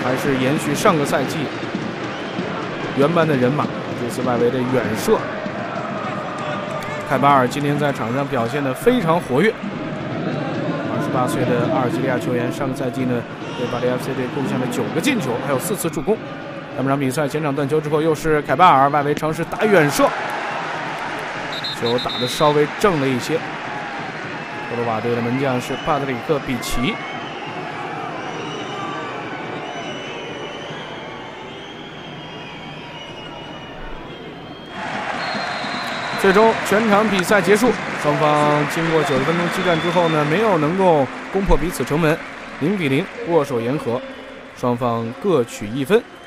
还是延续上个赛季原班的人马，这次外围的远射。凯巴尔今天在场上表现得非常活跃。28岁的阿尔及利亚球员，上个赛季呢为巴黎 FC 队贡献了9个进球，还有4次助攻。下半场比赛前场断球之后，又是凯巴尔外围尝试打远射，球打得稍微正了一些。波多瓦队的门将是帕特里克·比奇。最终全场比赛结束，双方经过90分钟激战之后呢，没有能够攻破彼此城门，0比0握手言和，双方各取1分。